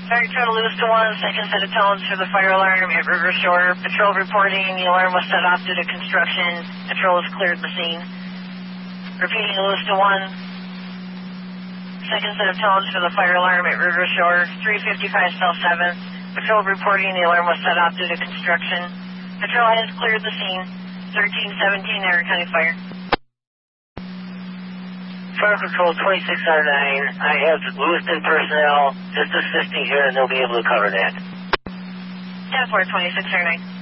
Fire Total Lewis to 1, second set of tones for the fire alarm at River Shore. Patrol reporting the alarm was set off due to construction. Patrol has cleared the scene. Repeating Lewis to 1, second set of tones for the fire alarm at River Shore. 355 South 7th. Patrol reporting the alarm was set off due to construction. Patrol has cleared the scene. 1317 Aaron County Fire. Fire Control 2609, I have Lewiston personnel just assisting here and they'll be able to cover that. 10-4, 2609.